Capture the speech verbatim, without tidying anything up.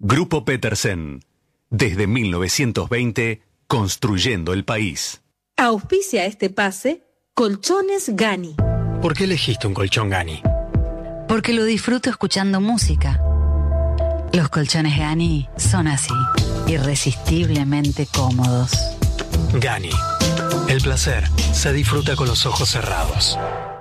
Grupo Petersen. Desde mil novecientos veinte, construyendo el país. Auspicia este pase Colchones Gani. ¿Por qué elegiste un colchón Gani? Porque lo disfruto escuchando música. Los colchones Gani son así, irresistiblemente cómodos. Gani. El placer se disfruta con los ojos cerrados.